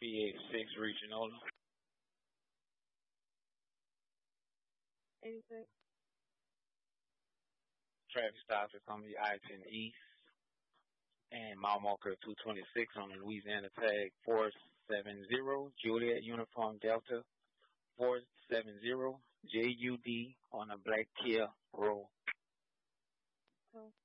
BA6 Regional. Anything? Traffic stop is going to be I-10 East and mile marker 226 on the Louisiana tag 470 Juliet Uniform Delta 470 JUD on a Black Kia Roll. Oh.